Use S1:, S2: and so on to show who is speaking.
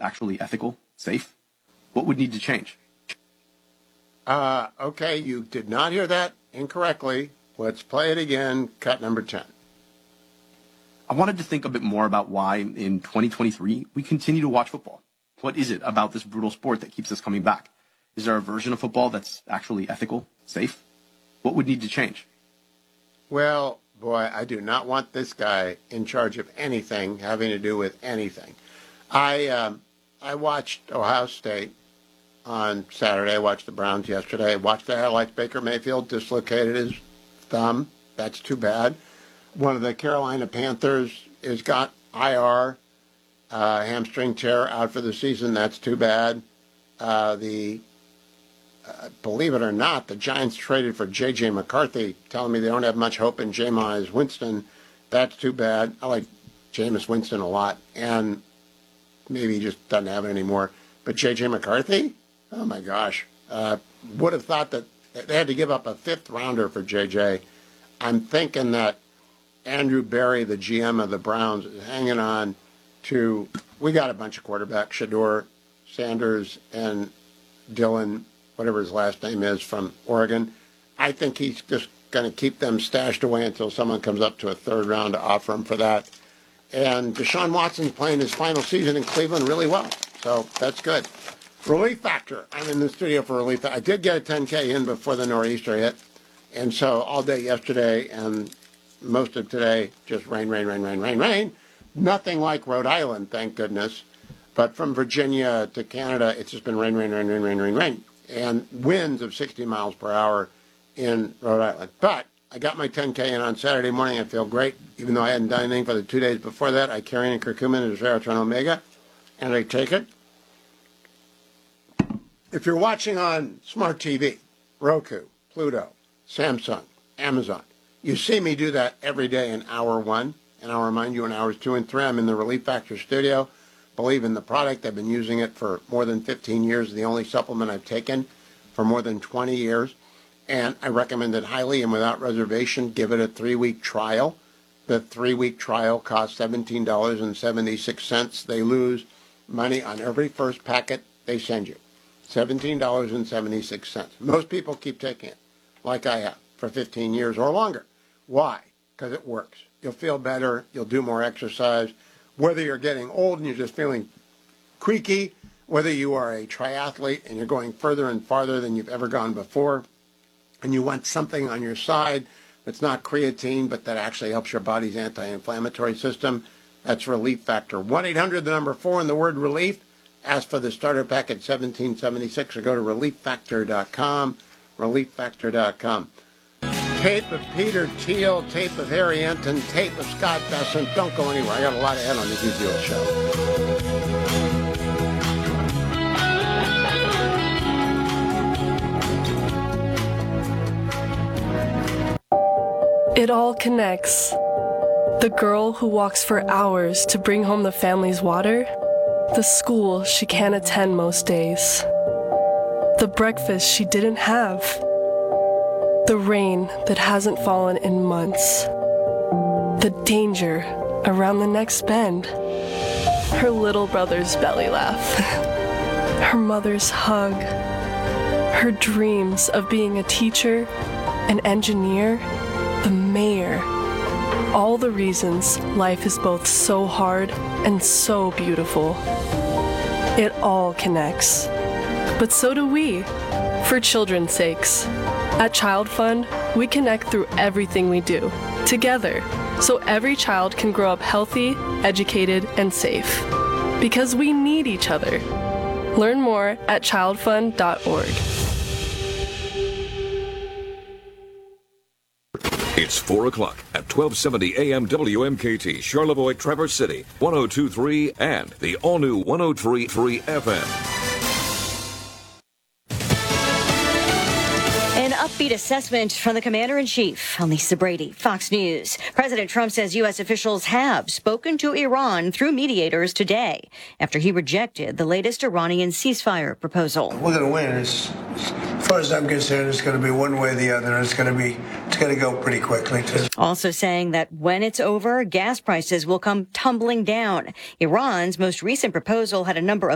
S1: actually ethical, safe? What would need to change?
S2: Okay, you did not hear that incorrectly. Let's play it again, cut number 10.
S1: I wanted to think a bit more about why, in 2023, we continue to watch football. What is it about this brutal sport that keeps us coming back? Is there a version of football that's actually ethical, safe? What would need to change?
S2: Well, boy, I do not want this guy in charge of anything having to do with anything. I watched Ohio State on Saturday. I watched the Browns yesterday. I watched the highlights. Baker Mayfield dislocated his thumb. That's too bad. One of the Carolina Panthers has got IR, hamstring tear, out for the season. That's too bad. Believe it or not, the Giants traded for J.J. McCarthy, telling me they don't have much hope in Jameis Winston. That's too bad. I like Jameis Winston a lot, and maybe he just doesn't have it anymore. But J.J. McCarthy? Oh, my gosh. Would have thought that they had to give up a fifth-rounder for J.J. I'm thinking that Andrew Berry, the GM of the Browns, is hanging on to, we got a bunch of quarterbacks, Shedeur Sanders and Dylan, whatever his last name is, from Oregon. I think he's just going to keep them stashed away until someone comes up to a third round to offer him for that. And Deshaun Watson's playing his final season in Cleveland really well, so that's good. Relief Factor. I'm in the studio for Relief Factor. I did get a 10K in before the nor'easter hit, and so all day yesterday and most of today, just rain, rain, rain, rain, rain, rain. Nothing like Rhode Island, thank goodness. But from Virginia to Canada, it's just been rain, rain, rain, rain, rain, rain, rain. And winds of 60 miles per hour in Rhode Island. But I got my 10K in on Saturday morning. I feel great. Even though I hadn't done anything for the 2 days before that, I carry in curcumin and resveratrol omega, and I take it. If you're watching on smart TV, Roku, Pluto, Samsung, Amazon, you see me do that every day in hour 1, and I'll remind you in hours 2 and 3. I'm in the Relief Factor studio. Believe in the product. I've been using it for more than 15 years. The only supplement I've taken for more than 20 years. And I recommend it highly and without reservation. Give it a 3-week trial. The 3-week trial costs $17.76. They lose money on every first packet they send you. $17.76. Most people keep taking it, like I have, for 15 years or longer. Why? Because it works. You'll feel better. You'll do more exercise. Whether you're getting old and you're just feeling creaky, whether you are a triathlete and you're going further and farther than you've ever gone before, and you want something on your side that's not creatine, but that actually helps your body's anti-inflammatory system, that's Relief Factor. 1-800-4 and the word relief. Ask for the starter pack at $17.76 or go to relieffactor.com, relieffactor.com. Tape of Peter Thiel, tape of Harry Enton, tape of Scott Bessent. Don't go anywhere. I got a lot ahead on the Hugh Hewitt Show.
S3: It all connects. The girl who walks for hours to bring home the family's water, the school she can't attend most days, the breakfast she didn't have, the rain that hasn't fallen in months, the danger around the next bend, her little brother's belly laugh, her mother's hug, her dreams of being a teacher, an engineer, the mayor. All the reasons life is both so hard and so beautiful. It all connects. But so do we, for children's sakes. At Child Fund, we connect through everything we do, together, so every child can grow up healthy, educated, and safe. Because we need each other. Learn more at childfund.org.
S4: It's 4 o'clock at 1270 AM WMKT, Charlevoix, Traverse City, 102.3, and the all-new 103.3 FM.
S5: An upbeat assessment from the Commander-in-Chief. I'm Lisa Brady, Fox News. President Trump says U.S. officials have spoken to Iran through mediators today after he rejected the latest Iranian ceasefire proposal.
S6: We're going to win. As far as I'm concerned, it's going to be one way or the other. It's going to go pretty quickly, too.
S5: Also saying that when it's over, gas prices will come tumbling down. Iran's most recent proposal had a number of